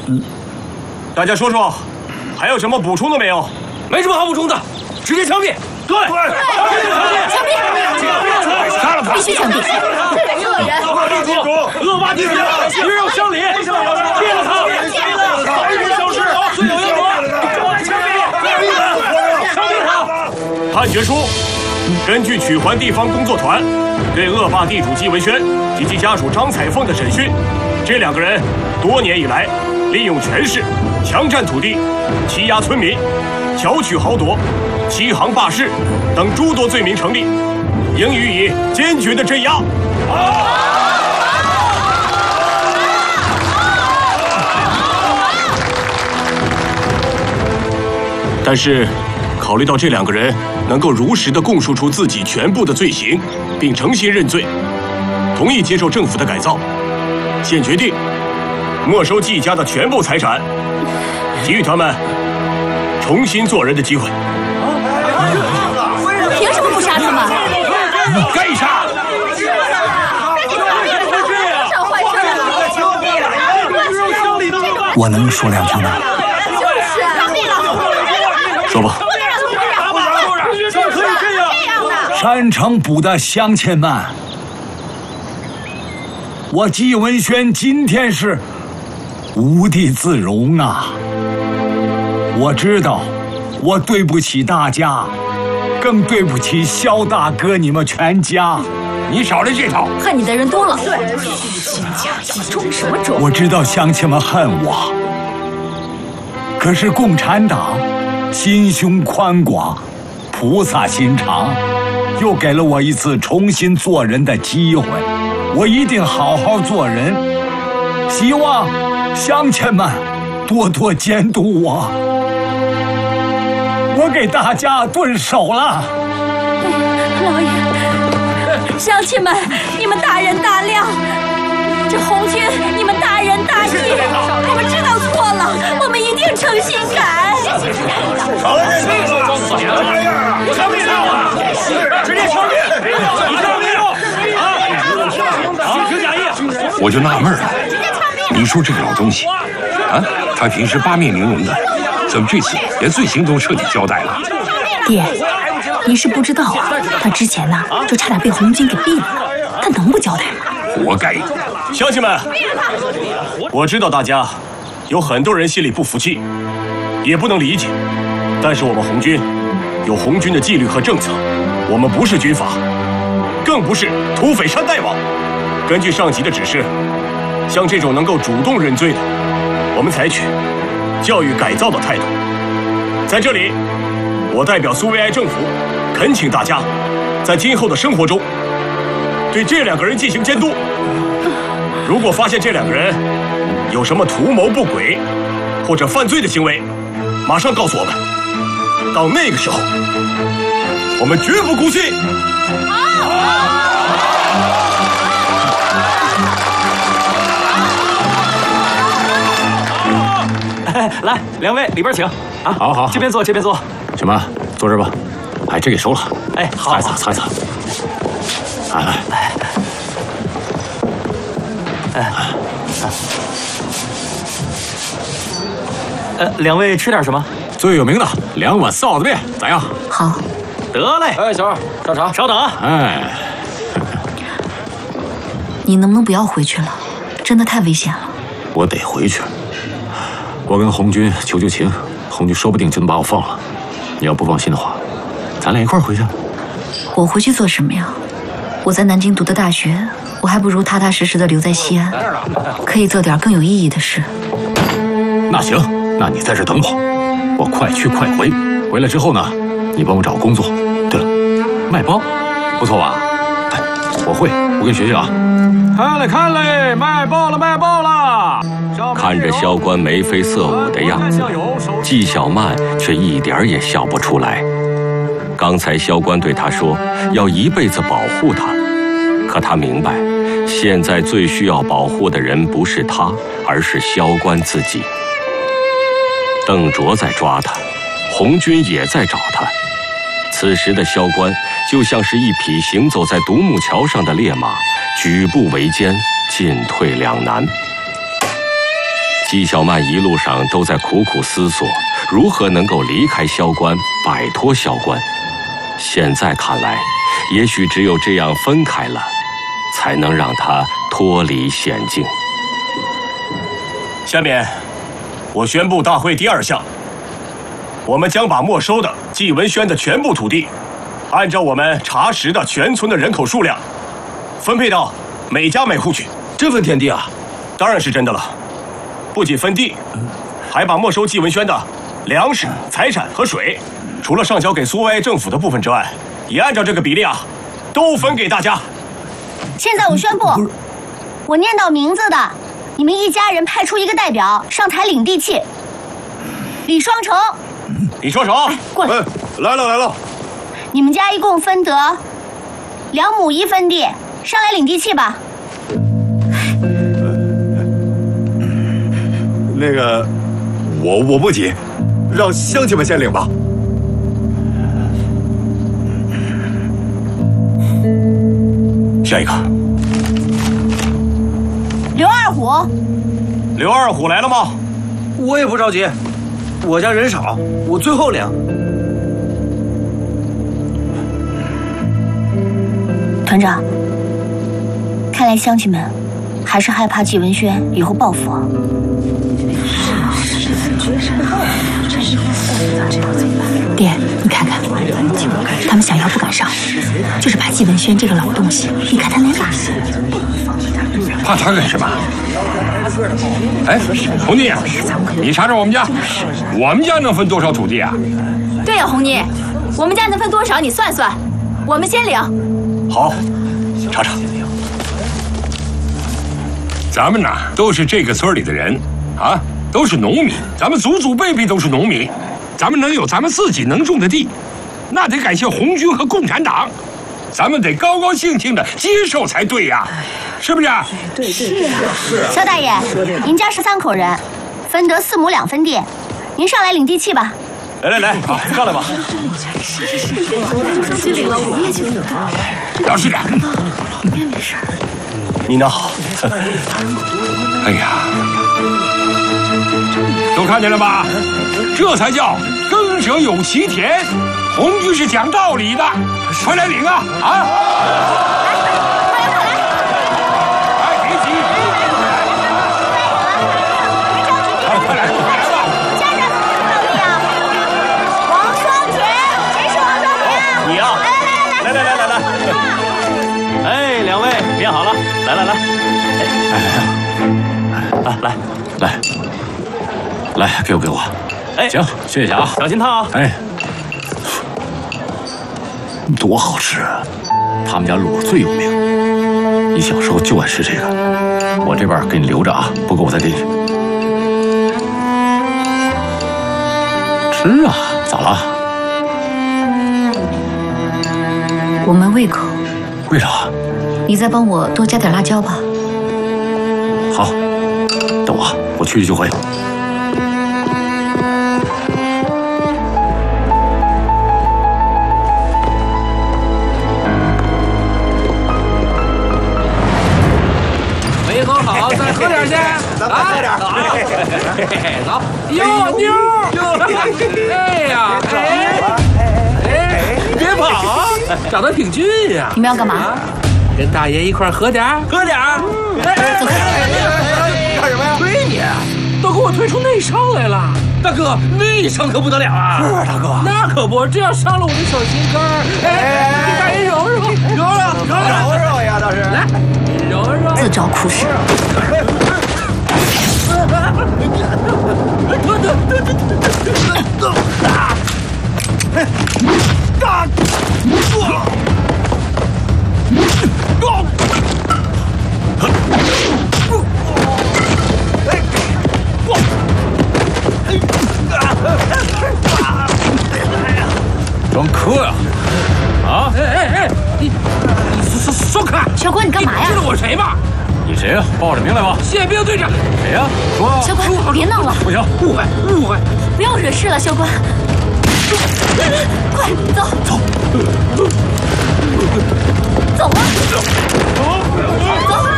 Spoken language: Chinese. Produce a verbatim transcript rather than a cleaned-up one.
嗯，大家说说，还有什么补充的没有？ 没什么好补充的，直接枪毙。 对， 枪毙！ 杀了他！ 必须枪毙！恶人！ 恶霸地主！恶霸地主！鱼肉乡里！灭了他！早一点消失！罪有应得！枪毙！枪毙他！判决书：根据曲环地方工作团对恶霸地主纪文轩及其家属张彩凤的审讯，这两个人多年以来利用权势强占土地、欺压村民、巧取豪夺、欺行霸市等诸多罪名成立，应予以坚决的镇压。但是，考虑到这两个人能够如实的供述出自己全部的罪行，并诚心认罪，同意接受政府的改造，现决定没收季家的全部财产，给予他们重新做人的机会。 凭什么不杀他们？ 该杀！ 我能说两句吗？ 说吧。 山城堡的乡亲们，我纪文轩今天是无地自容啊！我知道，我对不起大家，更对不起萧大哥你们全家。 你少来这套！ 恨你的人多了。对，虚假意装什么装？ 我知道乡亲们恨我，可是共产党心胸宽广，菩萨心肠，又给了我一次重新做人的机会。我一定好好做人，希望乡亲们多多监督我。我给大家顿手了。 老爷，乡亲们，你们大人大量，这红军你们大人大义，我们知道错了，我们一定诚心改。 少来人气，装可怜了！枪毙他！直接枪毙！你枪毙了！啊！行假意！ 我就纳闷了，你说这个老东西，啊，他平时八面玲珑的，怎么这次连罪行都彻底交代了？ 爹，你是不知道啊，他之前呢就差点被红军给毙了，他能不交代吗？ 活该！ 乡亲们，我知道大家有很多人心里不服气，也不能理解，但是我们红军有红军的纪律和政策，我们不是军阀，更不是土匪山大王。根据上级的指示，像这种能够主动认罪的，我们采取教育改造的态度。在这里，我代表苏维埃政府恳请大家，在今后的生活中，对这两个人进行监督。如果发现这两个人有什么图谋不轨或者犯罪的行为，马上告诉我们。到那个时候，我们绝不姑息。 来，两位里边请啊！ 好好， 这边坐，这边坐。 什么？坐这儿吧。哎，这给收了。 哎，好， 擦一擦，擦一擦。哎哎。 哎。呃，两位吃点什么？ 最有名的两碗臊子面，咋样？ 好。 得嘞。 哎，小二，上茶。 稍等啊。 哎。 你能不能不要回去了？真的太危险了。 我得回去。我跟红军求求情，红军说不定就能把我放了。你要不放心的话，咱俩一块儿回去。 我回去做什么呀？我在南京读的大学，我还不如踏踏实实的留在西安，可以做点更有意义的事。 那行，那你在这等我，我快去快回。回来之后呢，你帮我找工作。对了，卖包，不错吧？哎，我会，我跟学学啊。看嘞看嘞，卖报了卖报了！ 看着萧官眉飞色舞的样子，纪晓曼却一点也笑不出来。刚才萧官对他说要一辈子保护他，可他明白，现在最需要保护的人不是他，而是萧官自己。邓卓在抓他，红军也在找他。此时的萧官就像是一匹行走在独木桥上的烈马，举步维艰，进退两难。 纪晓曼一路上都在苦苦思索，如何能够离开萧关，摆脱萧关。现在看来，也许只有这样分开了，才能让他脱离险境。 下面，我宣布大会第二项：我们将把没收的纪文轩的全部土地，按照我们查实的全村的人口数量，分配到每家每户去。 真分田地啊？ 当然是真的了。不仅分地，还把没收纪文轩的粮食、财产和水，除了上交给苏维埃政府的部分之外，也按照这个比例啊，都分给大家。 现在我宣布，我念到名字的，你们一家人派出一个代表上台领地契。李双成， 李双成， 过来。 哎，来了来了。 你们家一共分得两亩一分地，上来领地契吧。 那个，我我不急，让乡亲们先领吧。 下一个， 刘二虎。 刘二虎来了吗？ 我也不着急，我家人少，我最后领。 团长，看来乡亲们还是害怕纪文轩以后报复啊。 爹，你看看，他们想要不敢上，就是怕纪文轩这个老东西。你看他那脸， 怕他干什么？哎，红妮，你查查我们家，我们家能分多少土地啊？ 对呀，红妮，我们家能分多少？你算算，我们先领。 好，查查。 咱们呐，都是这个村里的人啊，都是农民，咱们祖祖辈辈都是农民，咱们能有咱们自己能种的地，那得感谢红军和共产党，咱们得高高兴兴的接受才对呀，是不是？ 对对是啊。萧大爷，您家十三口人，分得四亩两分地，您上来领地契吧。 来来来，啊，上来吧。 老实点。 你呢？好。 哎呀，都看见了吧？这才叫耕者有其田。红军是讲道理的，快来领啊！啊！哎，别急，快快来，快来吧！ 家长怎么不容易啊？王双田，谁是王双田啊？ 你呀！来来来来来来来。 哎，两位编好了，来来来， 哎， 来来来，来，给我给我。 哎， 行，谢谢啊， 小心烫啊！ 哎，多好吃啊！他们家卤最有名，你小时候就爱吃这个。我这边给你留着啊，不够我再给你。吃啊，咋了？ 我没胃口。 为啥？ 你再帮我多加点辣椒吧。 好，等我，我去就回。 没喝好，再喝点去。 咱再喝点。 哎，走。哟妞儿，哎呀，哎哎，别跑啊，长得挺俊呀。 你们要干嘛？ 跟大爷一块喝点儿，喝点儿。哎哎，干什么呀？推你，都给我推出内伤来了。大哥，内伤可不得了啊！ 是大哥， 那可不，这要伤了我的小心肝儿。哎，给大爷揉揉，揉揉，揉揉揉呀，倒是。 来，揉揉。 自找苦使。 装磕呀！啊！ 哎哎哎，你你松松开！ 小关，你干嘛呀？ 知道我谁吗？ 你谁呀？报着名来吧。 宪兵队长。 谁呀？说。 小关，别闹了。 不行， 误会误会。 不要惹事了，小关。快走走。走啊！走。